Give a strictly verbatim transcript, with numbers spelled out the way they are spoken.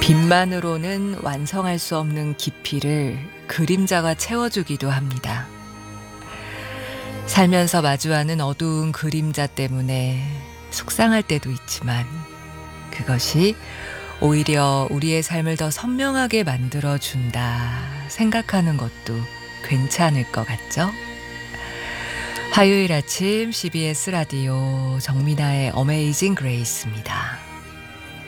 빛만으로는 완성할 수 없는 깊이를 그림자가 채워주기도 합니다. 살면서 마주하는 어두운 그림자 때문에 속상할 때도 있지만 그것이 오히려 우리의 삶을 더 선명하게 만들어준다 생각하는 것도 괜찮을 것 같죠? 화요일 아침 씨비에스 라디오 정민아의 어메이징 그레이스입니다.